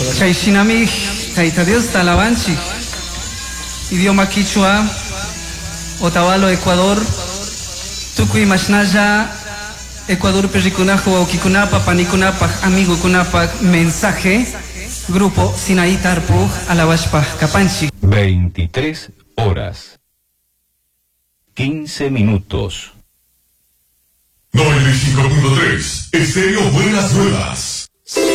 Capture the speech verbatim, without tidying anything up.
Chaishinami, Taita Dios, Talabanchi, idioma quichua, Otavalo, Ecuador, Tucuy Mashnaya, Ecuador, Perricunajo, Okikunapa, Panikunapa, Amigo Kunapa, mensaje, Grupo Sinaí Tarpu, Alabashpa, Capanchi. veintitrés horas, quince minutos. noventa y cinco punto tres, Estéreo Buenas Nuevas.